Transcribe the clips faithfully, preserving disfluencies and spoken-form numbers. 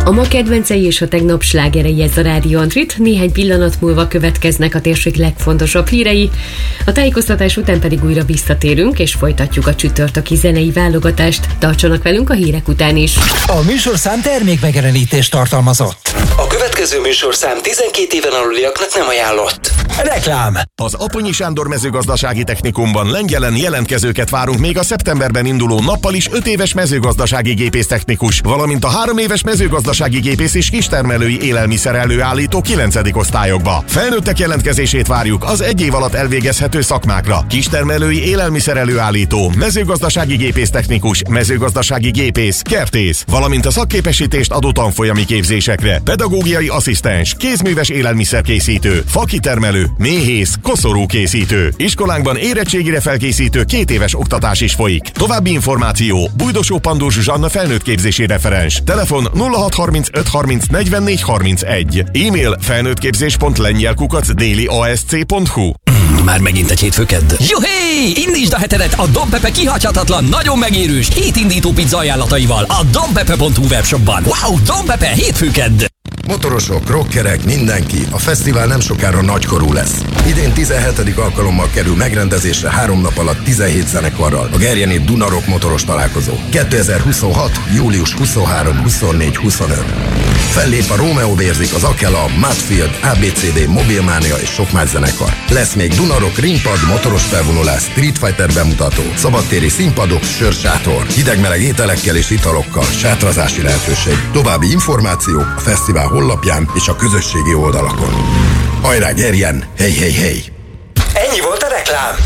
A ma kedvencei és a tegnap slágerei, ez a Rádió Antrit. Néhány pillanat múlva következnek a térség legfontosabb hírei. A tájékoztatás után pedig újra visszatérünk, és folytatjuk a csütörtöki zenei válogatást. Tartsanak velünk a hírek után is. A műsorszám termékmegjelenítést tartalmazott. A következő műsorszám tizenkét éven aluliaknak nem ajánlott. Reklám. Az Aponyi Sándor mezőgazdasági technikumban Lengyelen jelentkezőket várunk még a szeptemberben induló nappal is öt éves mezőgazdasági gépésztechnikus, valamint a három éves mezőgazdasági gépész és kistermelői élelmiszer előállító kilencedik osztályokba. Felnőttek jelentkezését várjuk az egy év alatt elvégezhető szakmákra: kistermelői élelmiszer előállító, mezőgazdasági gépésztechnikus, mezőgazdasági gépész, kertész, valamint a szakképesítést adó tanfolyami képzésekre: pedagógiai asszisztens, kézműves élelmiszerkészítő, fakitermelő, méhész, koszorúkészítő. Iskolánkban érettségire felkészítő két éves oktatás is folyik. További információ: Bújdosó Pandó Zsuzsanna felnőttképzési referens. Telefon nulla hat harmincöt harminc negyvennégy harmincegy. E-mail felnőttképzés pont lengyel kukac déli a s c pont hu. Már megint egy hétfőkedd. Juhé! Indítsd a hetedet a Don Pepe kihagyhatatlan, nagyon megérős, hétindító pizza ajánlataival a donpepe pont hu webshopban. Wow, Don Pepe hétfőkedd! Motorosok, rockerek, mindenki, a fesztivál nem sokára nagykorú lesz. Idén tizenhetedik alkalommal kerül megrendezésre három nap alatt tizenhét zenekarral a Gerjeni Duna Rock motoros találkozó. kétezer-huszonhat. július huszonharmadika, huszonnégyedike, huszonötödike. Fellép a Romeo Vérzik, az Akela, Mudfield, á bé cé dé, Mobilmania és sok más zenekar. Lesz még Duna Rock, ringpad, motoros felvonulás, Street Fighter bemutató, szabadtéri színpadok, sörsátor, hideg-meleg ételekkel és italokkal, sátrazási lehetőség. További információ a fesztivál honlapján és a közösségi oldalakon. Hajrá Gerjen! Hey, hey, hey! Ennyi volt a reklám.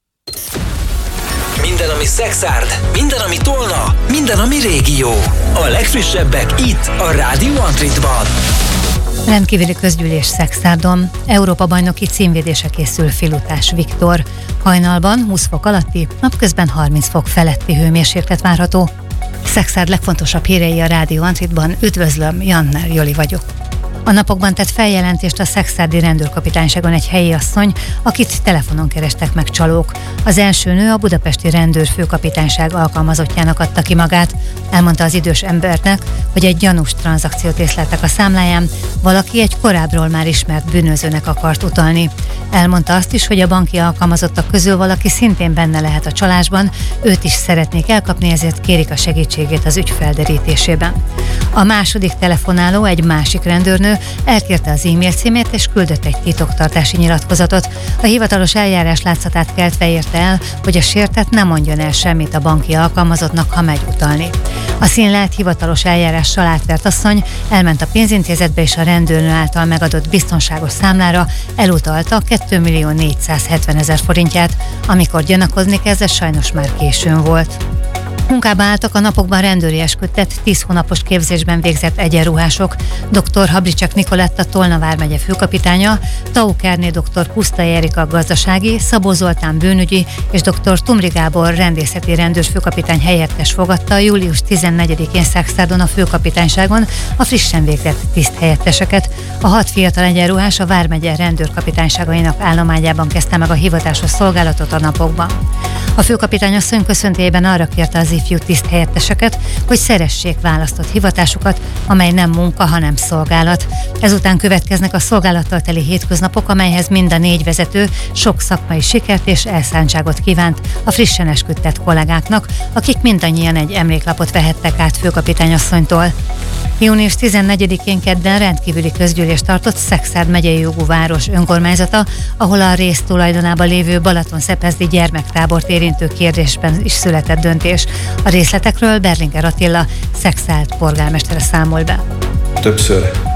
Minden, ami Szexárd, minden, ami Tolna, minden, ami régió. A legfrissebbek itt, a Rádió Antritban. Rendkívüli közgyűlés Szexárdon. Európa-bajnoki címvédése készül Filutás Viktor. Hajnalban húsz fok alatti, napközben harminc fok feletti hőmérséklet várható. Szexárd legfontosabb hírei a Rádió Antritban. Üdvözlöm, Janner Joli vagyok. A napokban tett feljelentést a szekszárdi rendőrkapitányságon egy helyi asszony, akit telefonon kerestek meg csalók. Az első nő a budapesti rendőrfőkapitányság alkalmazottjának adta ki magát. Elmondta az idős embernek, hogy egy gyanús tranzakciót észleltek a számláján, valaki egy korábbról már ismert bűnözőnek akart utalni. Elmondta azt is, hogy a banki alkalmazottak közül valaki szintén benne lehet a csalásban, őt is szeretnék elkapni, ezért kérik a segítségét az ügy felderítésében. A második telefonáló, egy másik rendőrnő, elkérte az e-mail címét és küldött egy titoktartási nyilatkozatot. A hivatalos eljárás látszatát keltve érte el, hogy a sértett nem mondjon el semmit a banki alkalmazottnak, ha megy utalni. A színlelt hivatalos eljárással átvert asszony elment a pénzintézetbe, és a rendőrnő által megadott biztonságos számlára elutalta kétmillió négyszázhetvenezer forintját. Amikor gyanakodni kezdett, sajnos már későn volt. Munkába álltak a napokban rendőri esküdtet tíz hónapos képzésben végzett egyenruhások. doktor Hablicsak Nikoletta Tolna vármegye főkapitánya, Tau Kerné doktor Pusztai Erika gazdasági, Szabó Zoltán bűnügyi és doktor Tumri Gábor rendészeti rendőrfőkapitány helyettes fogadta július tizennegyedikén Szexárdon a főkapitányságon a frissen végzett tiszthelyetteseket. A hat fiatal egyenruhás a vármegye rendőrkapitányságainak állományában kezdte meg a hivatásos szolgálatot a napokban. A főkapitány asszony köszöntőjében arra kérte az ifjú tiszthelyetteseket, hogy szeressék választott hivatásukat, amely nem munka, hanem szolgálat. Ezután következnek a szolgálattal teli hétköznapok, amelyhez mind a négy vezető sok szakmai sikert és elszántságot kívánt a frissen esküdtett kollégáknak, akik mindannyian egy emléklapot vehettek át főkapitányasszonytól. június tizennegyedikén kedden rendkívüli közgyűlést tartott Szexárd megyei jogú város önkormányzata, ahol a rész tulajdonában lévő Balatonszepezdi gyermektábort érintő kérdésben is született döntés. A részletekről Berlinger Attila, Szexárd polgármestere számol be. Többször